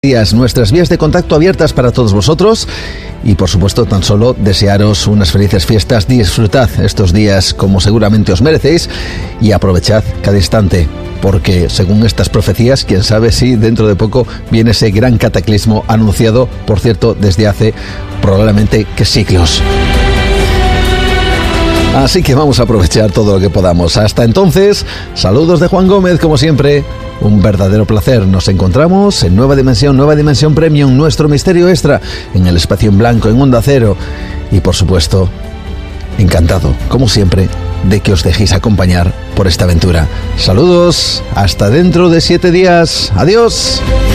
días, nuestras vías de contacto abiertas para todos vosotros y por supuesto tan solo desearos unas felices fiestas. Disfrutad estos días como seguramente os merecéis y aprovechad cada instante, porque según estas profecías, quién sabe si dentro de poco viene ese gran cataclismo anunciado, por cierto, desde hace probablemente que siglos. Así que vamos a aprovechar todo lo que podamos. Hasta entonces, saludos de Juan Gómez, como siempre. Un verdadero placer. Nos encontramos en Nueva Dimensión Premium, nuestro misterio extra, en el espacio en blanco, en Onda Cero. Y por supuesto, encantado, como siempre, de que os dejéis acompañar por esta aventura. Saludos, hasta dentro de 7 días. Adiós.